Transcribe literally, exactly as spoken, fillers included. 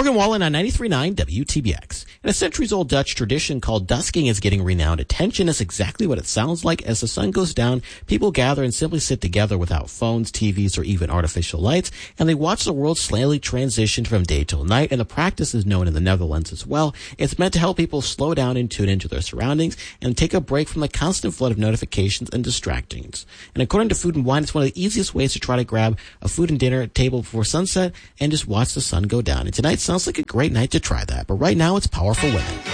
Morgan Wallen on ninety-three point nine W T B X. And a centuries-old Dutch tradition called dusking is getting renowned attention. Is exactly what it sounds like. As the sun goes down, people gather and simply sit together without phones, T Vs, or even artificial lights, and they watch the world slowly transition from day till night. And the practice is known in the Netherlands as well. It's meant to help people slow down and tune into their surroundings and take a break from the constant flood of notifications and distractions. And according to Food and Wine, it's one of the easiest ways to try to grab a food and dinner table before sunset and just watch the sun go down. And tonight sounds like a great night to try that. But right now, it's Power for Women.